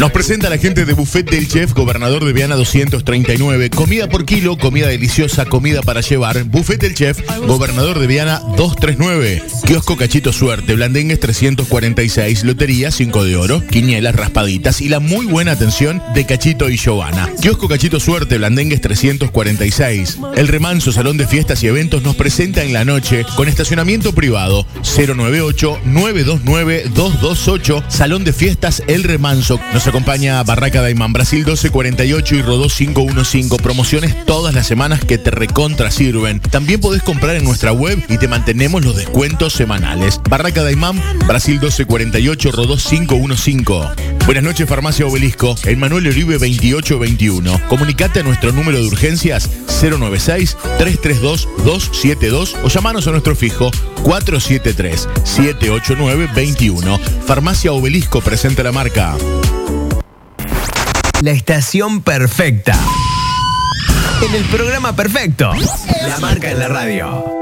Nos presenta la gente de Buffet del Chef, Gobernador de Viana 239. Comida por kilo, comida deliciosa, comida para llevar. Buffet del Chef, Gobernador de Viana 239. Kiosco Cachito Suerte, Blandengues 346. Lotería 5 de oro, quinielas, raspaditas y la muy buena atención de Cachito y Giovanna. Kiosco Cachito Suerte, Blandengues 346. El Remanso, Salón de Fiestas y Eventos, nos presenta en la noche con estacionamiento privado 098-929-228. Salón de Fiestas El Remanso. Nos acompaña Barraca Daimán, Brasil 1248 y Rodó 515. Promociones todas las semanas que te recontra sirven. También podés comprar en nuestra web y te mantenemos los descuentos semanales. Barraca Daimán, Brasil 1248, Rodó 515. Buenas noches, Farmacia Obelisco, en Manuel Uribe 2821. Comunicate a nuestro número de urgencias 096-332-272 o llamanos a nuestro fijo 473-789-21. Farmacia Obelisco presenta la marca. La estación perfecta. En el programa perfecto. La marca en la radio.